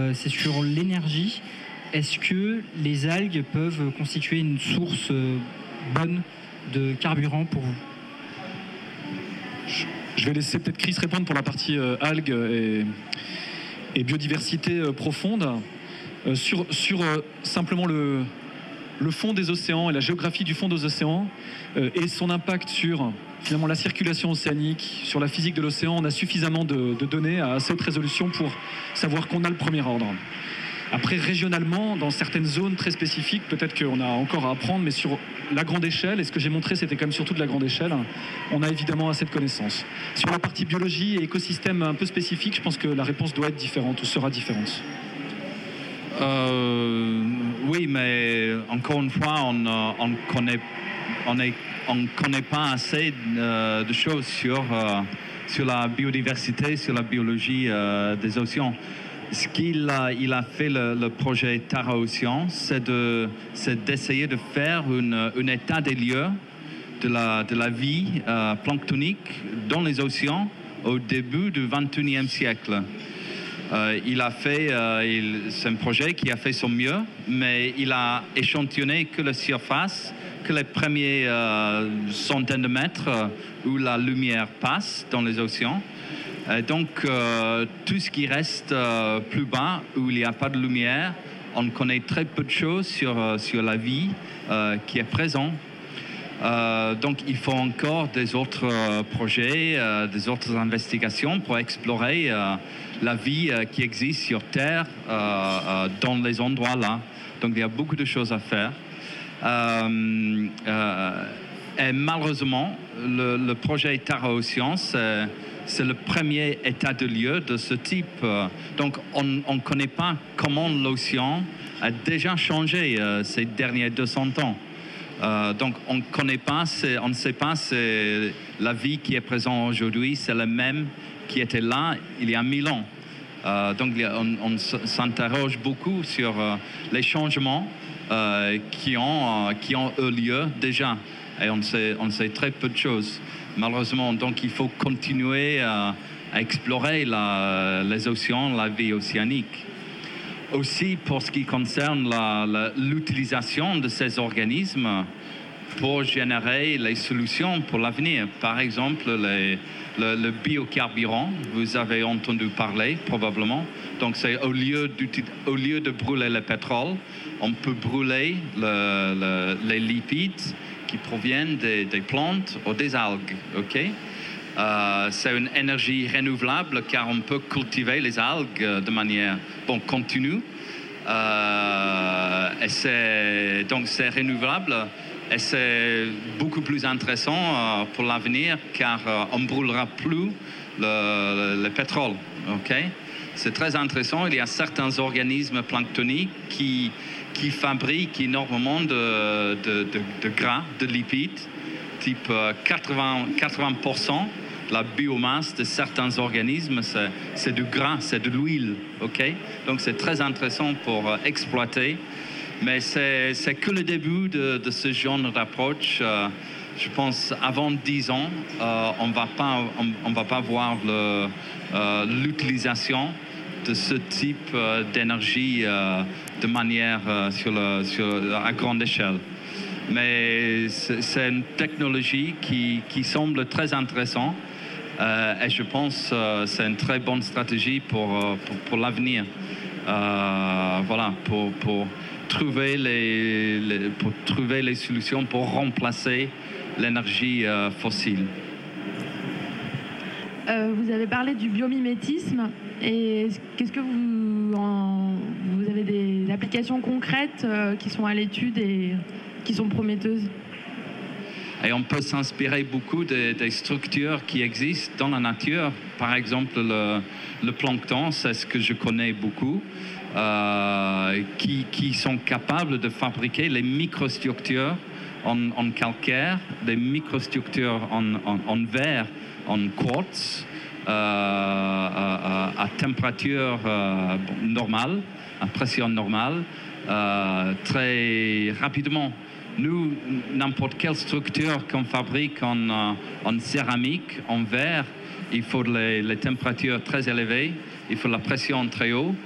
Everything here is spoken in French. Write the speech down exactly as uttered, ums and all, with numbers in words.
euh, c'est sur l'énergie. Est-ce que les algues peuvent constituer une source euh, bonne de carburant pour vous? Je vais laisser peut-être Chris répondre pour la partie euh, algues et, et biodiversité euh, profonde. Euh, sur sur euh, simplement le, le fond des océans et la géographie du fond des océans euh, et son impact sur finalement la circulation océanique, sur la physique de l'océan, on a suffisamment de, de données à assez haute résolution pour savoir qu'on a le premier ordre. Après, régionalement, dans certaines zones très spécifiques, peut-être qu'on a encore à apprendre, mais sur la grande échelle, et ce que j'ai montré, c'était quand même surtout de la grande échelle, on a évidemment assez de connaissances. Sur la partie biologie et écosystème un peu spécifique, je pense que la réponse doit être différente ou sera différente. Euh, oui, mais encore une fois, on euh, on connaît, on est, on connaît pas assez euh, de choses sur euh, sur la biodiversité, sur la biologie euh, des océans. Ce qu'il a, il a fait le, le projet Tara Océan, c'est de, c'est d'essayer de faire une, un état des lieux de la de la vie euh, planctonique dans les océans au début du vingt et unième siècle. Euh, il a fait, euh, il, c'est un projet qui a fait son mieux, mais il a échantillonné que la surface, que les premiers euh, centaines de mètres où la lumière passe dans les océans. Et donc, euh, tout ce qui reste euh, plus bas, où il n'y a pas de lumière, on connaît très peu de choses sur, euh, sur la vie euh, qui est présente. Euh, donc, il faut encore des autres euh, projets, euh, des autres investigations pour explorer euh, la vie euh, qui existe sur Terre euh, euh, dans les endroits là. Donc, il y a beaucoup de choses à faire. Euh, euh, et malheureusement, le, le projet Tara Océan, c'est, c'est le premier état de lieu de ce type. Donc, on ne connaît pas comment l'océan a déjà changé euh, ces derniers deux cents ans. Euh, donc, on ne connaît pas, on ne sait pas si la vie qui est présente aujourd'hui, c'est la même qui était là il y a mille ans. Euh, donc, on, on s'interroge beaucoup sur euh, les changements euh, qui, ont, euh, qui ont eu lieu déjà. Et on sait, on sait très peu de choses, malheureusement. Donc, il faut continuer à, à explorer la, les océans, la vie océanique. Aussi, pour ce qui concerne la, la, l'utilisation de ces organismes pour générer les solutions pour l'avenir. Par exemple, les, le, le biocarburant, vous avez entendu parler probablement. Donc, c'est au lieu, au lieu de brûler le pétrole, on peut brûler le, le, les lipides qui proviennent des, des plantes ou des algues. Okay? Euh, c'est une énergie renouvelable car on peut cultiver les algues de manière bon, continue. Euh, et c'est, donc c'est renouvelable et c'est beaucoup plus intéressant euh, pour l'avenir car euh, on ne brûlera plus le, le, le pétrole. Okay? C'est très intéressant. Il y a certains organismes planctoniques qui, qui fabriquent énormément de, de, de, de gras, de lipides, type quatre-vingts pour cent. La biomasse de certains organismes, c'est, c'est du gras, c'est de l'huile. Okay? Donc, c'est très intéressant pour euh, exploiter. Mais c'est, c'est que le début de, de ce genre d'approche. Euh, je pense avant dix ans, euh, on va pas, on, on va pas voir le, euh, l'utilisation de ce type euh, d'énergie euh, de manière euh, sur le, sur, à grande échelle. Mais c'est, c'est une technologie qui, qui semble très intéressante. Euh, et je pense que euh, c'est une très bonne stratégie pour, euh, pour, pour l'avenir. Euh, voilà, pour, pour, trouver les, les, pour trouver les solutions pour remplacer l'énergie euh, fossile. Euh, vous avez parlé du biomimétisme. Et qu'est-ce que vous, en, vous avez des applications concrètes euh, qui sont à l'étude et qui sont prometteuses? Et on peut s'inspirer beaucoup des, des structures qui existent dans la nature. Par exemple, le, le plancton, c'est ce que je connais beaucoup, euh, qui, qui sont capables de fabriquer les microstructures en, en calcaire, des microstructures en, en, en verre, en quartz, euh, à, à, à température euh, normale, à pression normale, euh, très rapidement. Nous, n'importe quelle structure qu'on fabrique en, en céramique, en verre, il faut les, les températures très élevées, il faut la pression très haute.